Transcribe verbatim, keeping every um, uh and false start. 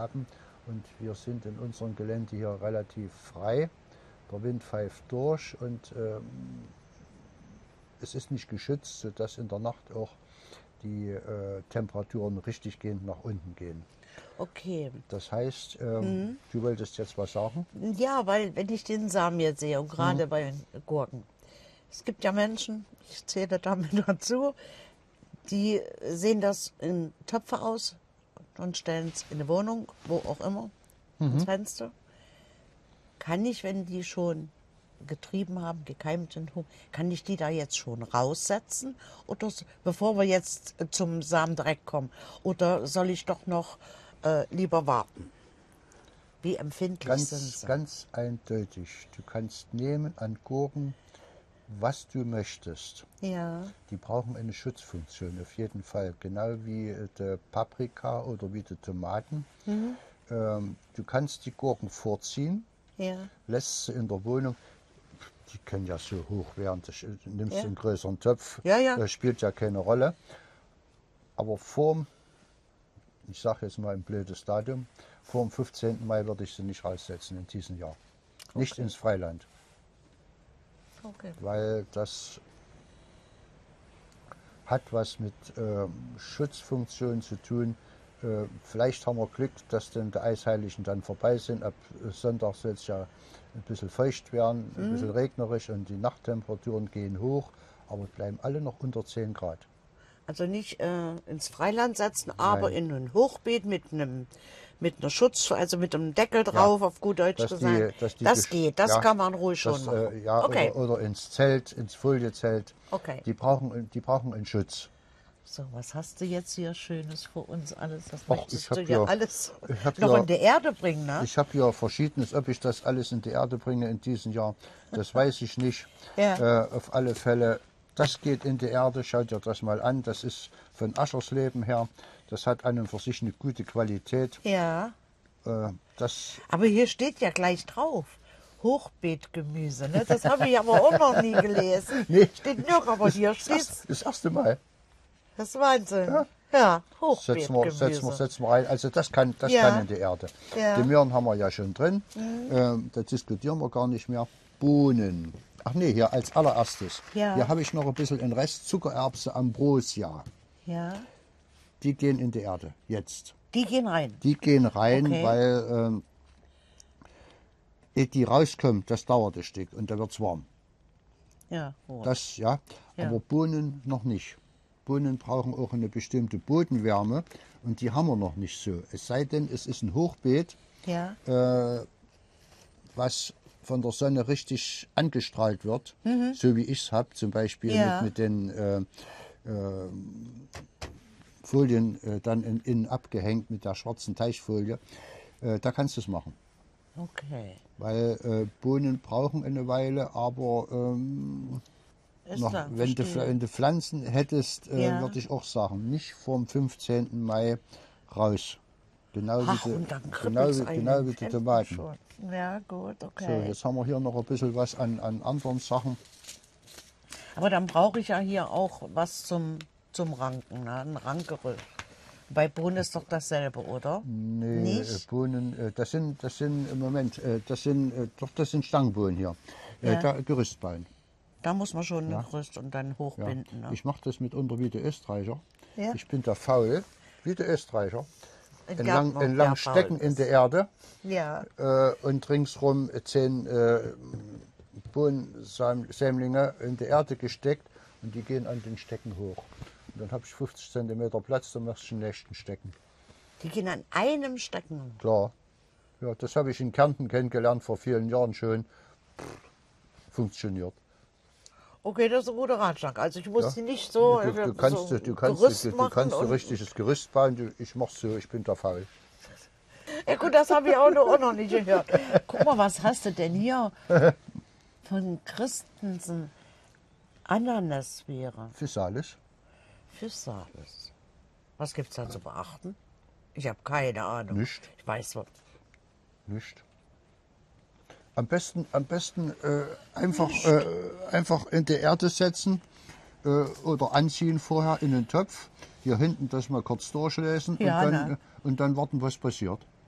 haben. Und wir sind in unserem Gelände hier relativ frei. Der Wind pfeift durch und ähm, es ist nicht geschützt, sodass in der Nacht auch die äh, Temperaturen richtig gehend nach unten gehen. Okay. Das heißt, ähm, mhm. du wolltest jetzt was sagen? Ja, weil wenn ich den Samen jetzt sehe und gerade mhm. bei den Gurken, es gibt ja Menschen, ich zähle damit dazu, die sehen das in Töpfe aus und stellen es in eine Wohnung, wo auch immer, mhm. ins Fenster. Kann ich, wenn die schon getrieben haben, gekeimt sind, kann ich die da jetzt schon raussetzen, oder bevor wir jetzt zum Samen direkt kommen? Oder soll ich doch noch äh, lieber warten? Wie empfindlich ganz, sind sie? Ganz eindeutig. Du kannst nehmen an Gurken, was du möchtest. Ja. Die brauchen eine Schutzfunktion auf jeden Fall, genau wie die Paprika oder wie die Tomaten. Mhm. Ähm, du kannst die Gurken vorziehen, ja. lässt sie in der Wohnung. Die können ja so hoch werden, du nimmst ja. einen größeren Topf, ja, ja. das spielt ja keine Rolle. Aber vorm, ich sage jetzt mal ein blödes Datum, vor dem fünfzehnten Mai würde ich sie nicht raussetzen in diesem Jahr. Okay. Nicht ins Freiland. Okay. Weil das hat was mit äh, Schutzfunktion zu tun. Äh, vielleicht haben wir Glück, dass dann die Eisheiligen dann vorbei sind. Ab Sonntag soll es ja ein bisschen feucht werden, ein mhm. bisschen regnerisch und die Nachttemperaturen gehen hoch, aber bleiben alle noch unter zehn Grad. Also nicht äh, ins Freiland setzen, aber Nein. in ein Hochbeet mit einem mit einer Schutz, also mit einem Deckel drauf, ja, auf gut Deutsch gesagt. Die, das geht, das ja, kann man ruhig das, schon machen. Äh, ja, okay. oder, oder ins Zelt, ins Foliezelt. Okay. Die brauchen, die brauchen einen Schutz. So, was hast du jetzt hier Schönes für uns alles? Das Och, möchtest du ja alles noch ja, in die Erde bringen, ne? Ich habe ja Verschiedenes. Ob ich das alles in die Erde bringe in diesem Jahr, das weiß ich nicht. Ja. Äh, auf alle Fälle, das geht in die Erde. Schaut dir das mal an. Das ist von Aschersleben her. Das hat an und für sich eine gute Qualität. Ja. Äh, das aber hier steht ja gleich drauf. Hochbeetgemüse, ne? Das habe ich aber auch noch nie gelesen. Nee. Steht nur, aber hier steht das, das erste Mal. Das ist Wahnsinn. Ja, ja Hochbeetgemüse. Setzen wir, setzen wir rein. Also das kann, das ja. kann in die Erde. Ja. Die Möhren haben wir ja schon drin. Mhm. Ähm, da diskutieren wir gar nicht mehr. Bohnen. Ach nee, hier als allererstes. Ja. Hier habe ich noch ein bisschen einen Rest Zuckererbse Ambrosia. Ja. Die gehen in die Erde, jetzt. Die gehen rein? Die gehen rein, okay. weil ähm, ehe die rauskommt, das dauert ein Stück und da wird es warm. Ja, gut. Das, ja, ja, aber Bohnen noch nicht. Bohnen brauchen auch eine bestimmte Bodenwärme und die haben wir noch nicht so. Es sei denn, es ist ein Hochbeet, ja. äh, was von der Sonne richtig angestrahlt wird, mhm. so wie ich es habe, zum Beispiel ja. mit, mit den äh, äh, Folien äh, dann in, innen abgehängt mit der schwarzen Teichfolie. Äh, da kannst du es machen. Okay. Weil äh, Bohnen brauchen eine Weile, aber ähm, noch, klar, wenn, du, wenn du Pflanzen hättest, äh, ja. würde ich auch sagen, nicht vor dem fünfzehnten Mai raus. Genau Ach, wie die, und dann genau wie, genau wie die Tomaten. Schon. Ja, gut, okay. So, jetzt haben wir hier noch ein bisschen was an, an anderen Sachen. Aber dann brauche ich ja hier auch was zum, zum Ranken, ne? Ein Rankgerüst. Bei Bohnen ist doch dasselbe, oder? Nee, Nicht? Bohnen, das sind, das sind im Moment, das sind, doch, das sind Stangenbohnen hier. Ja. Da, Gerüstballen. Da muss man schon ja. ein Gerüst und dann hochbinden. Ja. Ne? Ich mache das mitunter wie der Österreicher. Ja. Ich bin da faul, wie der Österreicher. Ein entlang, entlang stecken in der Erde ja. äh, und ringsrum zehn äh, Bohnensämlinge in die Erde gesteckt und die gehen an den Stecken hoch. Und dann habe ich fünfzig Zentimeter Platz, dann machst du den nächsten Stecken. Die gehen an einem Stecken? Klar. Ja, das habe ich in Kärnten kennengelernt vor vielen Jahren schon. Pff, funktioniert. Okay, das ist ein guter Ratschlag. Also ich muss ja. die nicht so Du, du kannst, so du kannst, Gerüst du, du machen kannst ein richtiges Gerüst bauen. Ich mache so, ich bin da faul. Ja gut, das habe ich auch noch, auch noch nicht gehört. Guck mal, was hast du denn hier von Christensen? Ananasbeere. Physalis. Physalis. Was gibt es da zu beachten? Ich habe keine Ahnung. Nicht. Ich weiß was. Nicht. Am besten, am besten äh, einfach, äh, einfach in die Erde setzen äh, oder anziehen vorher in den Topf. Hier hinten das mal kurz durchlesen ja, und, dann, und dann warten, was passiert.